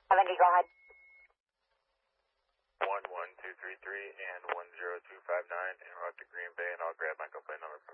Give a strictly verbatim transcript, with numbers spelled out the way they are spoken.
seventy, go ahead. one one two three three and one zero two five nine, and route to Green Bay, and I'll grab my complaint number.